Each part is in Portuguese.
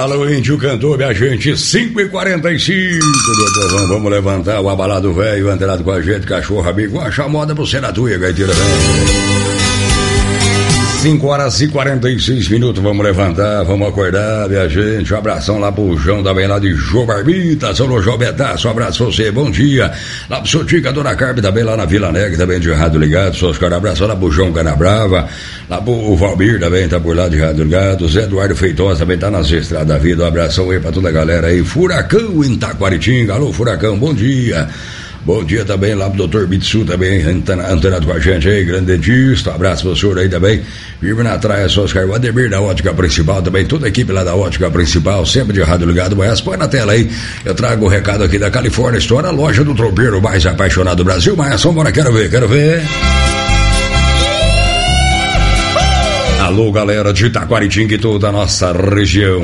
Alô, índio cantor, minha gente, 5h45, doutor, vamos levantar o abalado velho, antenado com a gente, cachorro amigo, acha a moda pro Senatuia, gaiteira velho. 5h46, vamos levantar, vamos acordar, minha gente. Um abração lá pro João também lá de Jô Barbita, São João Betaço, um abraço pra você, bom dia. Lá pro seu Tica, Dona Carme também lá na Vila Negra, também de Rádio Ligado, seus caras, abração lá pro João Canabrava, lá pro Valmir também tá por lá de Rádio Ligado, Zé Eduardo Feitosa também tá nas estradas da vida, um abração aí pra toda a galera aí. Furacão em Taquaritinga, alô Furacão, bom dia. Bom dia também lá pro Dr. Bitsu também, antenado com a gente aí, grande dentista, um abraço pro senhor aí também, vive na Traia Oscar, o Ademir da Ótica Principal também, toda a equipe lá da Ótica Principal, sempre de Rádio Ligado, mas põe na tela aí, eu trago o recado aqui da California Store, a loja do tropeiro mais apaixonado do Brasil, mas vambora, quero ver. Alô galera de Taquaritinga e toda a nossa região.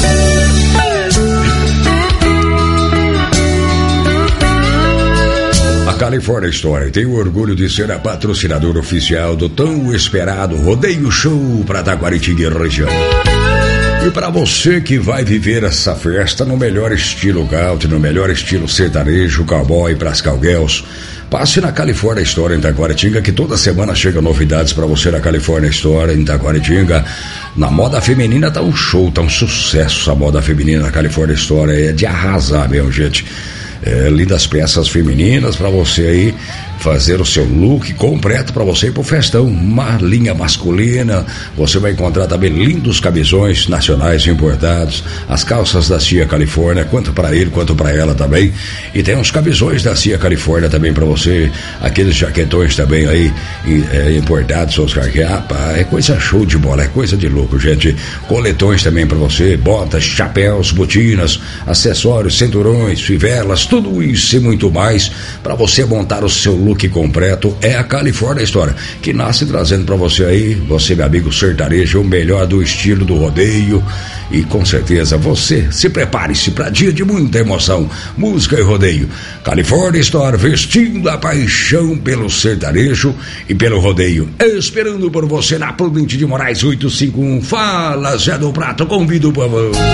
California Store tem o orgulho de ser a patrocinadora oficial do tão esperado Rodeio Show para Taquaritinga e região. E para você que vai viver essa festa no melhor estilo country, no melhor estilo sertanejo, cowboy, pras cowgirls, passe na California Store em Taquaritinga, que toda semana chegam novidades para você na California Store em Taquaritinga. Na moda feminina tá um show, tá um sucesso a moda feminina na California Store, é de arrasar mesmo, gente. Lindas peças femininas para você aí fazer o seu look completo para você ir pro festão. Uma linha masculina, você vai encontrar também lindos camisões nacionais importados, as calças da Cia Califórnia, quanto para ele quanto para ela também, e tem uns camisões da Cia Califórnia também para você, aqueles jaquetões também aí importados, Oscar, que é coisa show de bola, é coisa de louco, gente. Coletões também para você, botas, chapéus, botinas, acessórios, cinturões, fivelas, tudo isso e muito mais para você montar o seu look completo. É a California Store que nasce trazendo para você aí, você meu amigo sertanejo, o melhor do estilo do rodeio, e com certeza você se prepare-se para dia de muita emoção, música e rodeio. California Store, vestindo a paixão pelo sertanejo e pelo rodeio, esperando por você na Prudente de Moraes 851. Fala Zé do Prato, convido o povo.